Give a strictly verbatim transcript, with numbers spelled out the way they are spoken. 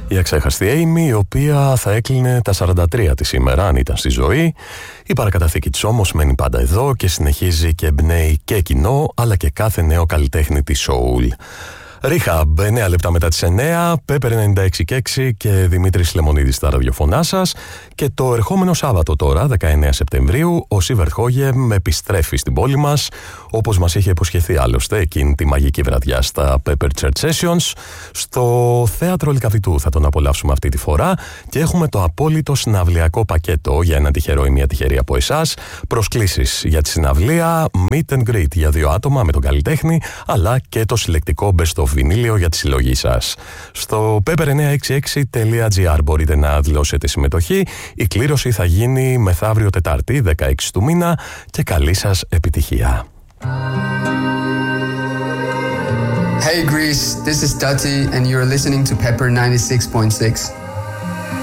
Η αξέχαστη Amy, η οποία θα έκλεινε τα σαράντα τρία της σήμερα αν ήταν στη ζωή. Η παρακαταθήκη της όμως μένει πάντα εδώ και συνεχίζει και εμπνέει και κοινό αλλά και κάθε νέο καλλιτέχνη της soul. Rehab, εννέα λεπτά μετά τις εννέα, Pepper ενενήντα έξι και έξι και Δημήτρης Λεμονίδης στα ραδιοφωνά σας. Και το ερχόμενο Σάββατο τώρα, δεκαεννέα Σεπτεμβρίου, ο Σίβερτ Χόγεμ επιστρέφει στην πόλη μας, όπως μας είχε υποσχεθεί άλλωστε εκείνη τη μαγική βραδιά στα Pepper Church Sessions. Στο Θέατρο Λυκαβητού θα τον απολαύσουμε αυτή τη φορά και έχουμε το απόλυτο συναυλιακό πακέτο για έναν τυχερό ή μια τυχερή από εσάς. Προσκλήσεις για τη συναυλία, meet and greet για δύο άτομα με τον καλλιτέχνη, αλλά και το συλλεκτικό best of βινίλιο για τη συλλογή σας. Στο pepper εννιακόσια εξήντα έξι τελεία gr μπορείτε να δηλώσετε συμμετοχή. Η κλήρωση θα γίνει μεθαύριο Τετάρτη, δεκαέξι του μήνα, και καλή σας επιτυχία. Hey Greece, this is Dati and you're listening to Pepper ninety-six point six.